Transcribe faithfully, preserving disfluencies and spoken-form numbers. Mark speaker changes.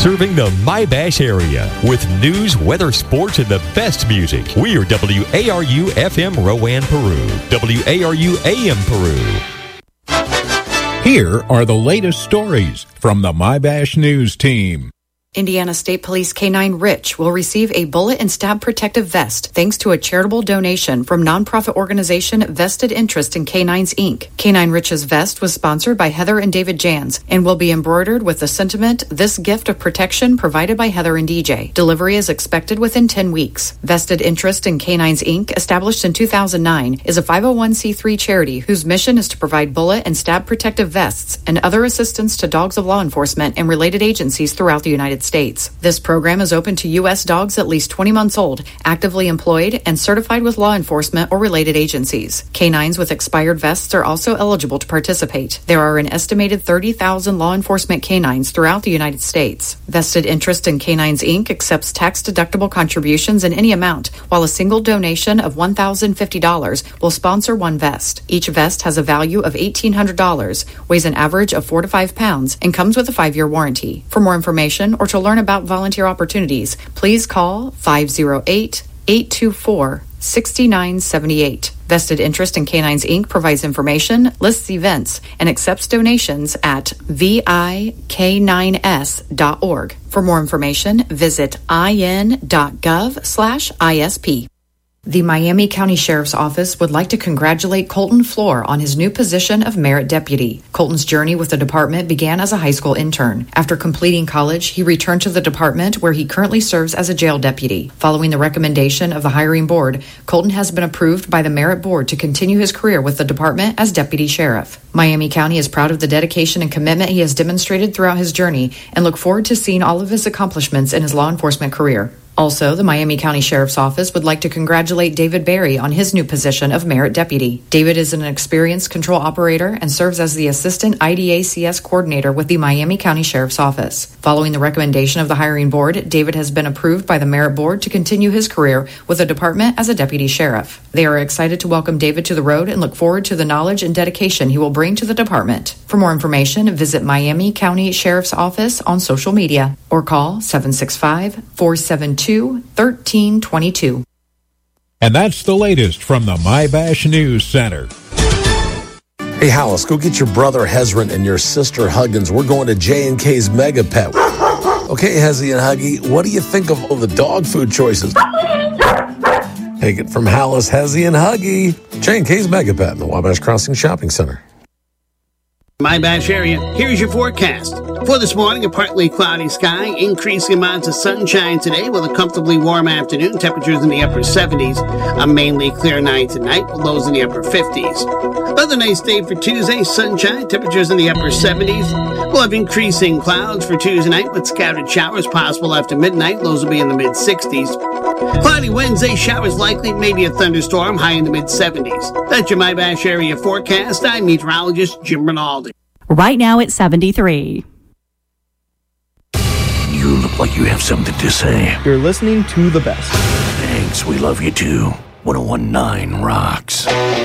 Speaker 1: Serving the My-Bash area with news, weather, sports, and the best music. We are W A R U F M Rowan, Peru. W A R U A M Peru.
Speaker 2: Here are the latest stories from the My-Bash News team.
Speaker 3: Indiana State Police K nine Rich will receive a bullet and stab protective vest thanks to a charitable donation from nonprofit organization Vested Interest in K nines, Incorporated. K nine Rich's vest was sponsored by Heather and David Jans and will be embroidered with the sentiment, "This gift of protection provided by Heather and D J." Delivery is expected within ten weeks. Vested Interest in K nines, Incorporated, established in two thousand nine, is a five oh one c three charity whose mission is to provide bullet and stab protective vests and other assistance to dogs of law enforcement and related agencies throughout the United States. This program is open to U S dogs at least twenty months old, actively employed, and certified with law enforcement or related agencies. Canines with expired vests are also eligible to participate. There are an estimated thirty thousand law enforcement canines throughout the United States. Vested Interest in K nines, Incorporated accepts tax-deductible contributions in any amount, while a single donation of one thousand fifty dollars will sponsor one vest. Each vest has a value of eighteen hundred dollars, weighs an average of four to five pounds, and comes with a five-year warranty. For more information or to learn about volunteer opportunities, please call five oh eight, eight two four, six nine seven eight. Vested Interest in Canines, Incorporated provides information, lists events, and accepts donations at V I K nine S dot org. For more information, visit I N dot gov slash I S P. The Miami County Sheriff's Office would like to congratulate Colton Floor on his new position of Merit Deputy. Colton's journey with the department began as a high school intern. After completing college, he returned to the department where he currently serves as a jail deputy. Following the recommendation of the hiring board, Colton has been approved by the Merit Board to continue his career with the department as deputy sheriff. Miami County is proud of the dedication and commitment he has demonstrated throughout his journey and look forward to seeing all of his accomplishments in his law enforcement career. Also, the Miami County Sheriff's Office would like to congratulate David Berry on his new position of Merit Deputy. David is an experienced control operator and serves as the Assistant I D A C S Coordinator with the Miami County Sheriff's Office. Following the recommendation of the hiring board, David has been approved by the Merit Board to continue his career with the department as a Deputy Sheriff. They are excited to welcome David to the road and look forward to the knowledge and dedication he will bring to the department. For more information, visit Miami County Sheriff's Office on social media or call seven six five, four seven two, one three two two.
Speaker 2: And that's the latest from the My-Bash News Center.
Speaker 4: Hey, Hollis, go get your brother Hezron and your sister Huggins. We're going to J and K's Mega Pet. Okay, Hezzy and Huggy, what do you think of all the dog food choices? Take it from Hollis, Hezzy, and Huggy. J and K's Mega Pet in the Wabash Crossing Shopping Center.
Speaker 5: My-Bash area, here's your forecast. For this morning, a partly cloudy sky, increasing amounts of sunshine today with a comfortably warm afternoon, temperatures in the upper seventies, a mainly clear night tonight with lows in the upper fifties. Another nice day for Tuesday, sunshine, temperatures in the upper seventies. We'll have increasing clouds for Tuesday night with scattered showers possible after midnight, lows will be in the mid-sixties. Cloudy Wednesday, showers likely, maybe a thunderstorm, high in the mid-seventies. That's your My-Bash area forecast. I'm meteorologist Jim Rinaldi.
Speaker 6: Right now it's seventy-three.
Speaker 7: You look like you have something to say.
Speaker 8: You're listening to the best.
Speaker 7: Thanks, we love you too. one oh one point nine rocks.